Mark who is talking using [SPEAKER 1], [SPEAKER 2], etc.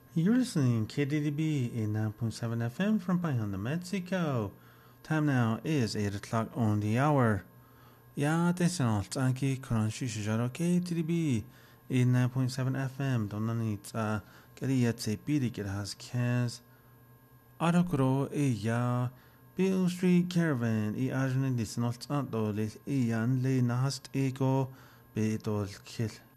[SPEAKER 1] You're listening KDDB 89.7 FM from Bayonne, Mexico. Time now is 8 o'clock on the hour. Ja, this is Tanki Kuranshi Shijaro KDDB 89.7 FM. Donanit Gariyat Bidi Girhas Kaz. Arokro ya Bill Street Caravan Ajane Disnot Antolis Ian Le Nast Ego Bedol Kill.